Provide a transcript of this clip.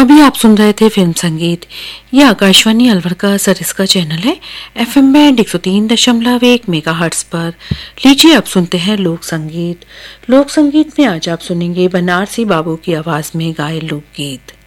अभी आप सुन रहे थे फिल्म संगीत। ये आकाशवाणी अलवर का सरिस का चैनल है। एफएम बैंड 103.1 मेगाहर्ट्ज पर। लीजिए अब सुनते हैं लोक संगीत। लोक संगीत में आज आप सुनेंगे बनारसी बाबू की आवाज में गाए लोकगीत।